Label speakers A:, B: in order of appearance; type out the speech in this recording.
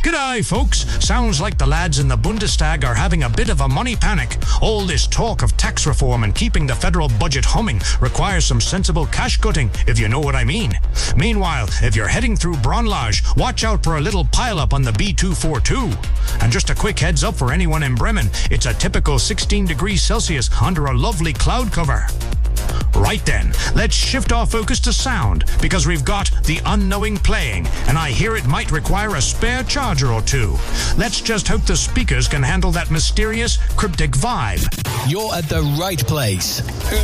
A: G'day, folks. Sounds like the lads in the Bundestag are having a bit of a money panic. All this talk of tax reform and keeping the federal budget humming requires some sensible cash cutting, if you know what I mean. Meanwhile, if you're heading through Braunlage, watch out for a little pile-up on the B242. And just a quick heads up for anyone in Bremen, it's a typical 16 degrees Celsius under a lovely cloud cover. Right then, let's shift our focus to sound, because we've got The Unknowing playing, and I hear it might require a spare charger or two. Let's just hope the speakers can handle that mysterious, cryptic vibe.
B: You're at the right place.